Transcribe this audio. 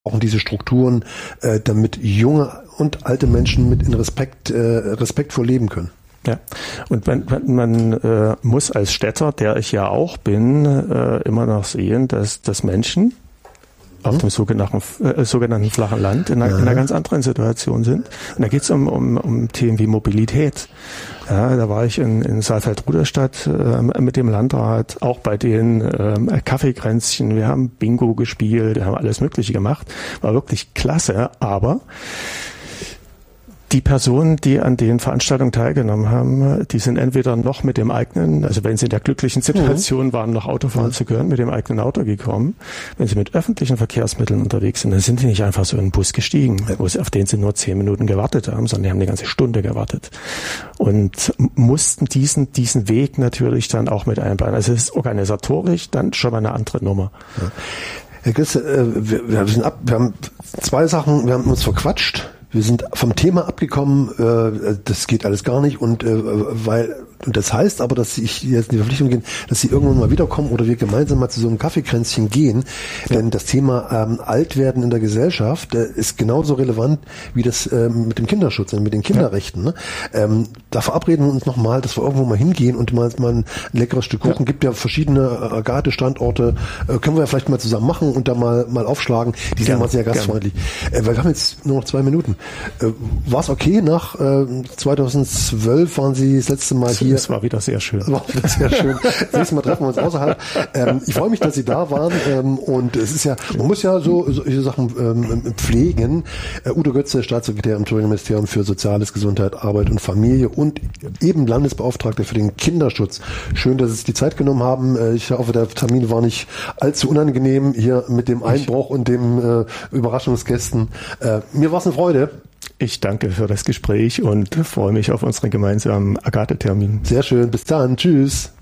brauchen diese Strukturen, damit junge und alte Menschen mit in respektvoll leben können. Ja, und man muss als Städter, der ich ja auch bin, immer noch sehen, dass Menschen auf dem sogenannten flachen Land in einer ganz anderen Situation sind. Und da geht es um Themen wie Mobilität. Ja, da war ich in Saalfeld-Ruderstadt mit dem Landrat, auch bei den Kaffeekränzchen. Wir haben Bingo gespielt, wir haben alles Mögliche gemacht. War wirklich klasse, aber die Personen, die an den Veranstaltungen teilgenommen haben, die sind entweder noch mit dem eigenen, also wenn sie in der glücklichen Situation waren, noch Auto fahren zu können, mit dem eigenen Auto gekommen. Wenn sie mit öffentlichen Verkehrsmitteln unterwegs sind, dann sind die nicht einfach so in den Bus gestiegen, auf den sie nur 10 Minuten gewartet haben, sondern die haben eine ganze Stunde gewartet und mussten diesen Weg natürlich dann auch mit einplanen. Also es ist organisatorisch dann schon mal eine andere Nummer. Ja. Herr Gösse, wir haben 2 Sachen, wir haben uns verquatscht. Wir sind vom Thema abgekommen, das geht alles gar nicht und das heißt aber, dass ich jetzt in die Verpflichtung gehen, dass Sie irgendwann mal wiederkommen oder wir gemeinsam mal zu so einem Kaffeekränzchen gehen, denn das Thema Altwerden in der Gesellschaft ist genauso relevant wie das mit dem Kinderschutz und mit den Kinderrechten. Ne? Da verabreden wir uns nochmal, dass wir irgendwo mal hingehen und mal ein leckeres Stück Kuchen, gibt ja verschiedene Agate-Standorte, können wir ja vielleicht mal zusammen machen und da mal aufschlagen, die sind immer sehr gastfreundlich. Weil wir haben jetzt nur noch 2 Minuten. War es okay? Nach 2012 waren Sie das letzte Mal hier. Es war wieder sehr schön. War wieder sehr schön. Das nächste Mal treffen wir uns außerhalb. Ich freue mich, dass Sie da waren. Und es ist ja, man muss ja solche Sachen pflegen. Udo Götze, Staatssekretär im Thüringer Ministerium für Soziales, Gesundheit, Arbeit und Familie und eben Landesbeauftragter für den Kinderschutz. Schön, dass Sie sich die Zeit genommen haben. Ich hoffe, der Termin war nicht allzu unangenehm hier mit dem Einbruch und dem Überraschungsgästen. Mir war es eine Freude. Ich danke für das Gespräch und freue mich auf unseren gemeinsamen Agate-Termin. Sehr schön. Bis dann. Tschüss.